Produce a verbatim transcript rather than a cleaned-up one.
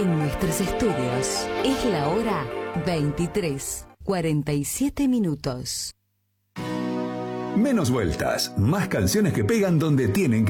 En nuestros estudios es la hora veintitrés, cuarenta y siete minutos. Menos vueltas, más canciones que pegan donde tienen que